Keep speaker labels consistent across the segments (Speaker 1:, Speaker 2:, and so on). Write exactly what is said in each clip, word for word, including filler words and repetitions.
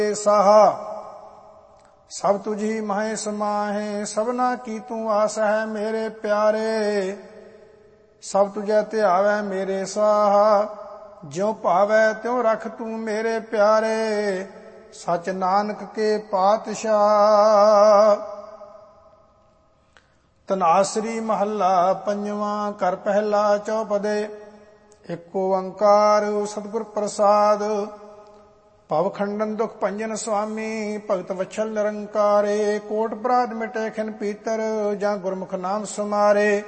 Speaker 1: ਸਾਹਾ ਸਭ ਤੁਝੀ ਮਹਿ ਸਮਾਹੇ, ਸਭਨਾ ਕੀ ਤੂੰ ਆਸ ਹੈ ਮੇਰੇ ਪਿਆਰੇ। ਸਭ ਤੁਝੈ ਧਿਆਵੈ ਮੇਰੇ ਸਾਹਾ, ਜਿਉ ਭਾਵੈ ਤਿਉ ਰਖ ਤੂੰ ਮੇਰੇ ਪਿਆਰੇ। ਸਚ ਨਾਨਕ ਕੇ ਪਾਤਸ਼ਾਹ। ਧਨਾਸਰੀ ਮਹੱਲਾ ਪੰਜਵਾਂ। ਘਰ ਪਹਿਲਾ ਚੌਪਦੇ। ਇਕ ਓੰਕਾਰ ਸਤਿਗੁਰ ਪ੍ਰਸਾਦ। ਭਵ ਖੰਡਨ ਦੁਖ ਭੰਜਨ ਸੁਆਮੀ, ਭਗਤ ਵਛਲ ਨਿਰੰਕਾਰੇ। ਕੋਟ ਅਪਰਾਧ ਮਿਟੇ ਖਿਨ ਪੀਤਰ, ਜਾਂ ਗੁਰਮੁਖ ਨਾਮ ਸਮਾਰੇ।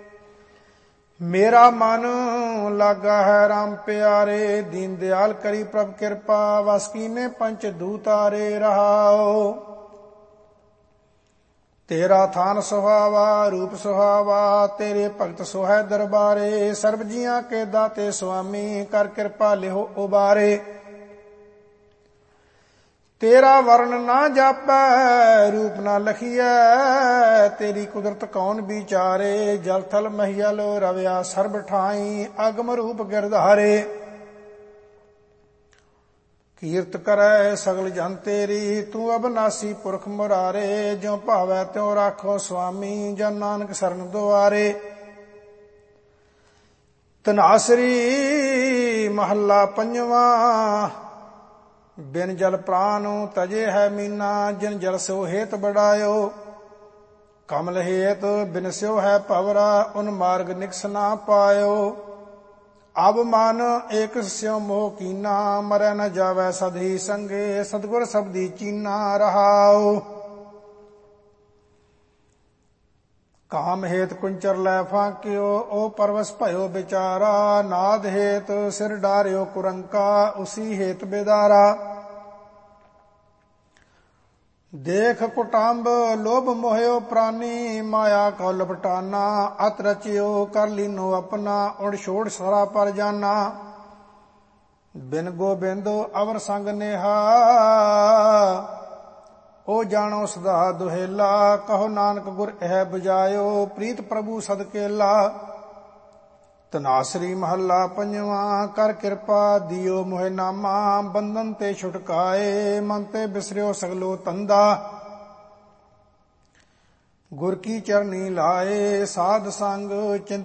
Speaker 1: ਮੇਰਾ ਮਨ ਲਾਗਾ ਹੈ ਰਾਮ ਪਿਆਰੇ, ਦੀਨ ਦਿਆਲ ਕਰੀ ਪ੍ਰਭ ਕਿਰਪਾ। ਵਸ ਕੀਨੇ ਪੰਚ ਦੂਤਾਰੇ ਰਹਾਓ। ਤੇਰਾ ਥਾਨ ਸੁਹਾਵਾ ਰੂਪ ਸੁਹਾਵਾ, ਤੇਰੇ ਭਗਤ ਸੁਹੈ ਦਰਬਾਰੇ। ਸਰਬ ਜੀਆਂ ਕੇ ਦਾਤੇ ਸੁਆਮੀ, ਕਰ ਕਿਰਪਾ ਲਿਹੋ ਉਬਾਰੇ। ਤੇਰਾ ਵਰਨ ਨਾ ਜਾਪੈ ਰੂਪ ਨਾ ਲਖੀਐ, ਤੇਰੀ ਕੁਦਰਤ ਕੌਣ ਵਿਚਾਰੇ। ਜਲ ਥਲ ਮਹੀਲ ਰਵਿਆ ਸਰਬ ਠਾਈ, ਅਗਮ ਰੂਪ ਗਿਰਧਾਰੇ। ਕੀਰਤ ਕਰੈ ਸਗਲ ਜਨ ਤੇਰੀ, ਤੂੰ ਅਬਨਾਸੀ ਪੁਰਖ ਮੁਰਾਰੇ। ਜਿਉ ਭਾਵੈ ਤਿਉ ਰਾਖੋ ਸੁਆਮੀ, ਜਨ ਨਾਨਕ ਸਰਨ ਦੁਆਰੇ। ਧਨਾਸਰੀ ਮਹੱਲਾ ਪੰਜਵਾਂ। ਬਿਨ ਜਲ ਪ੍ਰਾਨ ਤਜੇ ਹੈ ਮੀਨਾ, ਜਿਨ ਜਲ ਸਿਓ ਹੇਤ ਬੜਾਇਓ। ਕਮਲ ਹੇਤ ਬਿਨ ਸਿਓ ਹੈ ਭਵਰਾ, ਉਨ ਮਾਰਗ ਨਿਕਸ ਨਾ ਪਾਇਓ। ਅਬ ਮਨ ਏਕ ਸਿਉ ਮੋਹ ਕੀਨਾ, ਮਰੈ ਨ ਜਾਵੈ ਸਦਹੀ ਸੰਗੇ। ਸਤਿਗੁਰ ਸਬਦੀ ਚੀਨਾ ਰਹਾਉ। ਕਾਮ ਹੇਤ ਕੁੰਚਰ ਲੈ ਫਾਕਿਓ, ਓ ਪਰਵਸ ਭਇਓ ਵਿਚਾਰਾ। ਨਾਦ ਹੇਤ ਸਿਰ ਡਾਰਿਓ ਕੁਰੰਕਾ, ਉਸੀ ਹੇਤ ਬਿਦਾਰਾ। ਦੇਖ ਕੁਟੰਬ ਲੋਭ ਮੋਹਿਓ ਪ੍ਰਾਨੀ, ਮਾਇਆ ਕਉ ਲਪਟਾਨਾ। ਅਤ ਰਚਿਓ ਕਰ ਲੀਨੋ ਆਪਣਾ, ਉੜ ਛੋੜ ਸਾਰਾ ਪਰ ਜਾਨਾ। ਬਿਨ ਗੋਬਿੰਦ ਅਵਰ ਸੰਗ ਨੇਹਾ, ਓ ਜਾਣੋ ਸਦਾ ਦੁਹੇਲਾ। ਕਹੋ ਨਾਨਕ ਗੁਰ ਇਹ ਬੁਝਾਇਓ, ਪ੍ਰੀਤ ਪ੍ਰਭੂ ਸਦਕੇਲਾ। ਧਨਾਸਰੀ ਮਹੱਲਾ ਪੰਜਵਾਂ। ਕਰ ਕਿਰਪਾ ਦਿਓ ਮੋਹਿ ਨਾਮਾ, ਬੰਧਨ ਤੇ ਛੁਟਕਾਏ। ਮਨ ਤੇ ਬਿਸਰਿਓ ਸਗਲੋ ਤੰਦਾ, ਗੁਰ ਕੀ ਚਰਨੀ ਲਾਏ। ਸਾਧ ਸੰਗ ਚਿੰਤ